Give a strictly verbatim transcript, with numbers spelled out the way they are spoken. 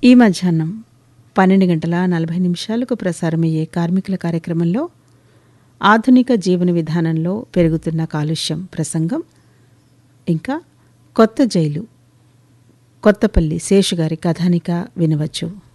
ఈ మధ్యాహ్నం పన్నెండు గంటల నలభై నిమిషాలకు ప్రసారమయ్యే కార్మికుల కార్యక్రమంలో ఆధునిక జీవన విధానంలో పెరుగుతున్న కాలుష్యం ప్రసంగం, ఇంకా కొత్త జైలు కొత్తపల్లి శేషుగారి కథానిక వినవచ్చు.